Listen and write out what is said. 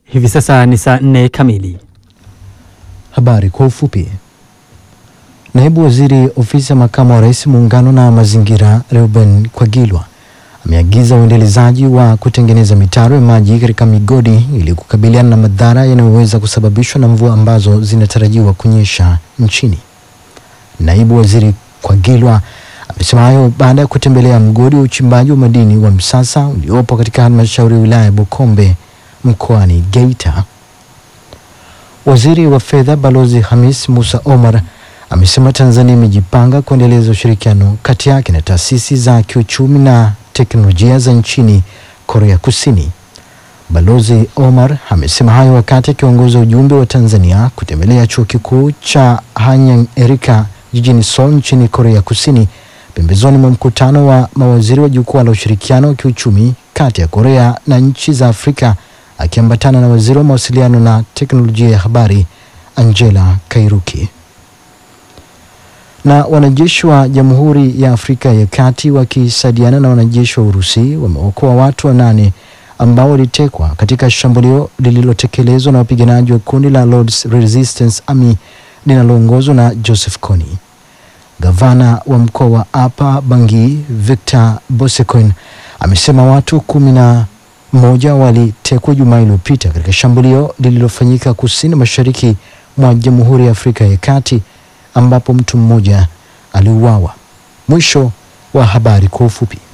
Hivi sasa ni saa 4 kamili. Habari kwa ufupi. Naibu Waziri Ofisi ya Makamu wa Rais Muungano na Mazingira Reuben Kwagilwa ameagiza uendelezaji wa kutengeneza mitaro ya maji katika migodi ili kukabiliana na madhara yanayoweza kusababishwa na mvua ambazo zinatarajiwa kunyesha nchini. Naibu Waziri Kwagilwa amesema hayo baada ya kutembelea mgodi wa uchimbaji wa madini wa Msasa uliopo katika halmashauri ya wilaya ya Bukombe mkoani Geita. Waziri wa Fedha Balozi Hamis Musa Omar amesema Tanzania imejipanga kuendeleza ushirikiano kati yake na taasisi za kiuchumi na teknolojia za nchini Korea Kusini. Balozi Omar amesema hayo wakati akiongoza ujumbe wa Tanzania kutembelea chuo kikuu cha Hanyang Erika jijini Seoul nchini Korea Kusini, pembezoni mwa mkutano wa mawaziri wa jukwaa la ushirikiano wa kiuchumi kati ya Korea na nchi za Afrika, akiambatana na waziri wa mawasiliano na teknolojia ya habari Angela Kairuki. Na wanajeshi wa Jamhuri ya Afrika ya Kati wakisaidiana na wanajeshi wa Urusi wameokoa watu 8 ambao walitekwa katika shambulio lililotekelezwa na wapiganaji wa kundi la Lord's Resistance Army linaloongozwa na Joseph Kony. Gavana wa mkoa wa Upper Bangi Victor Bosecoin amesema watu 11 walitekwa Jumaa iliyopita katika shambulio lililofanyika kusini mashariki mwa Jamhuri ya Afrika ya Kati ambapo mtu mmoja aliuawa. Mwisho wa habari kwa ufupi.